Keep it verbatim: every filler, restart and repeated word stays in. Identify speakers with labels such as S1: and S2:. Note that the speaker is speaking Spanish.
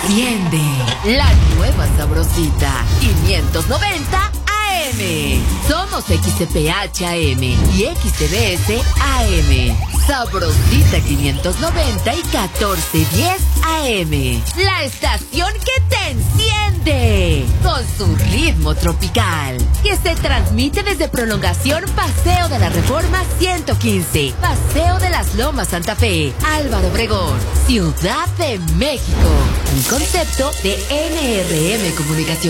S1: Enciende la nueva sabrosita quinientos noventa A M. Somos X T P H A M y X T B S A M. Sabrosita quinientos noventa y catorce diez A M. La estación que te enciende con su ritmo tropical, que se transmite desde Prolongación Paseo de la Reforma ciento quince, Paseo de las Lomas Santa Fe, Álvaro Obregón, Ciudad de México. Un concepto de N R M Comunicación.